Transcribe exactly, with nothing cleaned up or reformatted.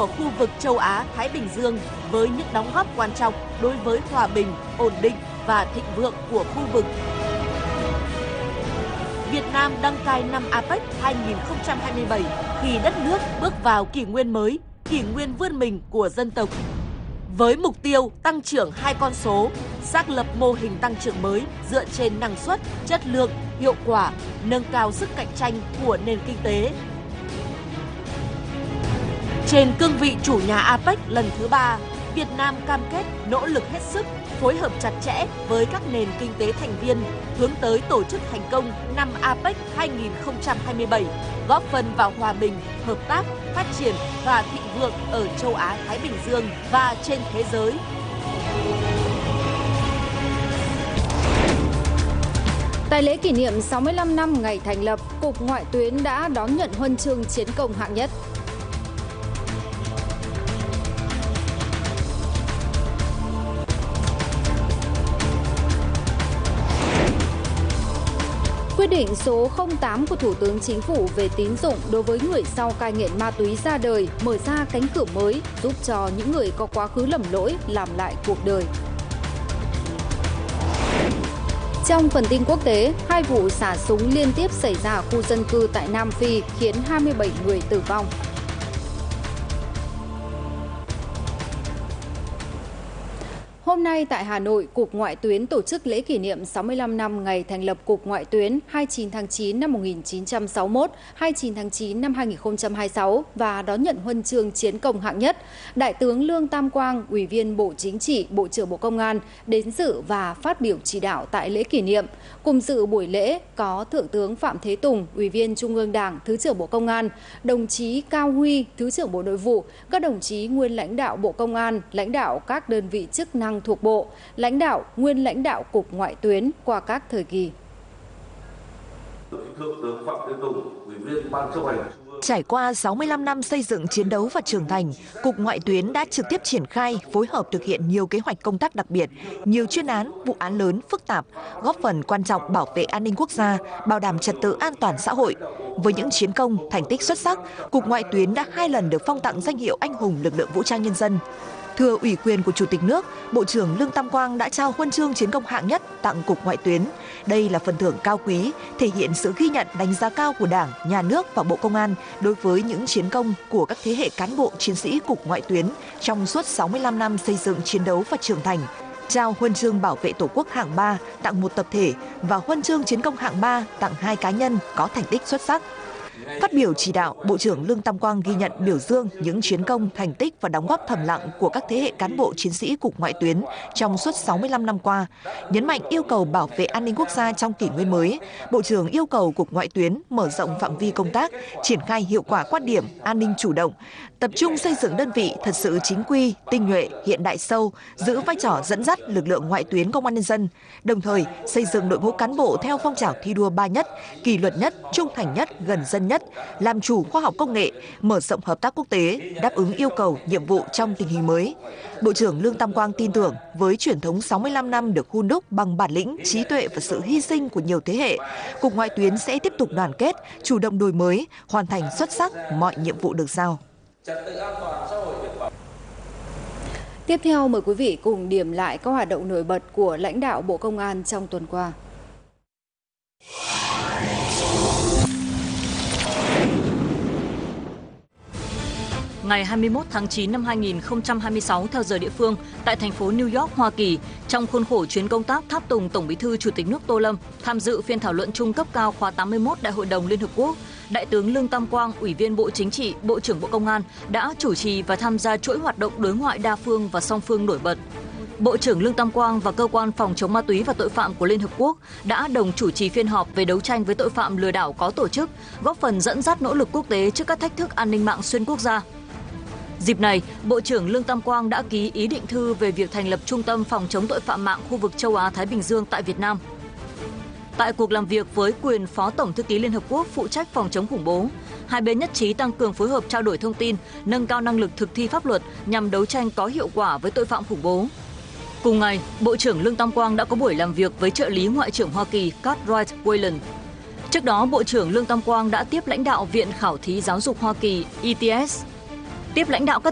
của khu vực châu Á-Thái Bình Dương với những đóng góp quan trọng đối với hòa bình, ổn định và thịnh vượng của khu vực. Việt Nam đăng cai năm a pếch hai nghìn không trăm hai mươi bảy khi đất nước bước vào kỷ nguyên mới, kỷ nguyên vươn mình của dân tộc. Với mục tiêu tăng trưởng hai con số, xác lập mô hình tăng trưởng mới dựa trên năng suất, chất lượng, hiệu quả, nâng cao sức cạnh tranh của nền kinh tế. Trên cương vị chủ nhà a pếch lần thứ ba, Việt Nam cam kết nỗ lực hết sức, phối hợp chặt chẽ với các nền kinh tế thành viên, hướng tới tổ chức thành công năm a pếch hai nghìn không trăm hai mươi bảy, góp phần vào hòa bình, hợp tác, phát triển và thịnh vượng ở châu Á-Thái Bình Dương và trên thế giới. Tại lễ kỷ niệm sáu mươi lăm năm ngày thành lập, Cục Ngoại tuyến đã đón nhận huân chương chiến công hạng nhất. Quyết định số không tám của Thủ tướng Chính phủ về tín dụng đối với người sau cai nghiện ma túy ra đời, mở ra cánh cửa mới, giúp cho những người có quá khứ lầm lỗi làm lại cuộc đời. Trong phần tin quốc tế, hai vụ xả súng liên tiếp xảy ra ở khu dân cư tại Nam Phi khiến hai mươi bảy người tử vong. Hôm nay tại Hà Nội, Cục Ngoại tuyến tổ chức lễ kỷ niệm sáu mươi lăm năm ngày thành lập Cục Ngoại tuyến hai mươi chín tháng chín năm một nghìn chín trăm sáu mươi mốt, hai mươi chín tháng chín năm hai nghìn không trăm hai mươi sáu và đón nhận huân chương chiến công hạng nhất. Đại tướng Lương Tam Quang, Ủy viên Bộ Chính trị, Bộ trưởng Bộ Công an đến dự và phát biểu chỉ đạo tại lễ kỷ niệm. Cùng dự buổi lễ có Thượng tướng Phạm Thế Tùng, Ủy viên Trung ương Đảng, Thứ trưởng Bộ Công an, đồng chí Cao Huy, Thứ trưởng Bộ Nội vụ, các đồng chí nguyên lãnh đạo Bộ Công an, lãnh đạo các đơn vị chức năng thuộc Bộ, lãnh đạo, nguyên lãnh đạo Cục Ngoại tuyến qua các thời kỳ. Thượng tướng Phạm Thế Tùng, Ủy viên Ban Chấp hành. Trải qua sáu mươi lăm năm xây dựng, chiến đấu và trưởng thành, Cục Ngoại tuyến đã trực tiếp triển khai, phối hợp thực hiện nhiều kế hoạch công tác đặc biệt, nhiều chuyên án, vụ án lớn, phức tạp, góp phần quan trọng bảo vệ an ninh quốc gia, bảo đảm trật tự an toàn xã hội. Với những chiến công, thành tích xuất sắc, Cục Ngoại tuyến đã hai lần được phong tặng danh hiệu Anh hùng lực lượng vũ trang nhân dân. Thưa ủy quyền của Chủ tịch nước, Bộ trưởng Lương Tam Quang đã trao huân chương chiến công hạng nhất tặng Cục Ngoại tuyến. Đây là phần thưởng cao quý, thể hiện sự ghi nhận đánh giá cao của Đảng, Nhà nước và Bộ Công an đối với những chiến công của các thế hệ cán bộ chiến sĩ Cục Ngoại tuyến trong suốt sáu mươi lăm năm xây dựng, chiến đấu và trưởng thành. Trao huân chương bảo vệ Tổ quốc hạng ba tặng một tập thể và huân chương chiến công hạng ba tặng hai cá nhân có thành tích xuất sắc. Phát biểu chỉ đạo, Bộ trưởng Lương Tam Quang ghi nhận, biểu dương những chiến công, thành tích và đóng góp thầm lặng của các thế hệ cán bộ chiến sĩ Cục Ngoại tuyến trong suốt sáu mươi lăm năm qua. Nhấn mạnh yêu cầu bảo vệ an ninh quốc gia trong kỷ nguyên mới, Bộ trưởng yêu cầu Cục Ngoại tuyến mở rộng phạm vi công tác, triển khai hiệu quả quan điểm an ninh chủ động, tập trung xây dựng đơn vị thật sự chính quy, tinh nhuệ, hiện đại sâu, giữ vai trò dẫn dắt lực lượng ngoại tuyến công an nhân dân, đồng thời xây dựng đội ngũ cán bộ theo phong trào thi đua ba nhất, kỷ luật nhất, trung thành nhất, gần dân nhất, làm chủ khoa học công nghệ, mở rộng hợp tác quốc tế, đáp ứng yêu cầu, nhiệm vụ trong tình hình mới. Bộ trưởng Lương Tam Quang tin tưởng với truyền thống sáu mươi lăm năm được hun đúc bằng bản lĩnh, trí tuệ và sự hy sinh của nhiều thế hệ, Cục Ngoại tuyến sẽ tiếp tục đoàn kết, chủ động đổi mới, hoàn thành xuất sắc mọi nhiệm vụ được giao. Tiếp theo mời quý vị cùng điểm lại các hoạt động nổi bật của lãnh đạo Bộ Công an trong tuần qua. Ngày hai mươi mốt tháng chín năm hai nghìn không trăm hai mươi sáu theo giờ địa phương, tại thành phố New York, Hoa Kỳ, trong khuôn khổ chuyến công tác tháp tùng Tổng Bí thư Chủ tịch nước Tô Lâm tham dự phiên thảo luận chung cấp cao khóa tám mươi mốt Đại hội đồng Liên Hợp Quốc, Đại tướng Lương Tam Quang, Ủy viên Bộ Chính trị, Bộ trưởng Bộ Công an đã chủ trì và tham gia chuỗi hoạt động đối ngoại đa phương và song phương nổi bật. Bộ trưởng Lương Tam Quang và Cơ quan Phòng chống ma túy và tội phạm của Liên Hợp Quốc đã đồng chủ trì phiên họp về đấu tranh với tội phạm lừa đảo có tổ chức, góp phần dẫn dắt nỗ lực quốc tế trước các thách thức an ninh mạng xuyên quốc gia. Dịp này, Bộ trưởng Lương Tam Quang đã ký ý định thư về việc thành lập Trung tâm Phòng chống tội phạm mạng khu vực châu Á-Thái Bình Dương tại Việt Nam. Tại cuộc làm việc với quyền Phó Tổng Thư ký Liên Hợp Quốc phụ trách phòng chống khủng bố, hai bên nhất trí tăng cường phối hợp trao đổi thông tin, nâng cao năng lực thực thi pháp luật nhằm đấu tranh có hiệu quả với tội phạm khủng bố. Cùng ngày, Bộ trưởng Lương Tam Quang đã có buổi làm việc với trợ lý Ngoại trưởng Hoa Kỳ Cartwright Wayland. Trước đó, Bộ trưởng Lương Tam Quang đã tiếp lãnh đạo Viện Khảo thí Giáo dục Hoa Kỳ E T S, tiếp lãnh đạo các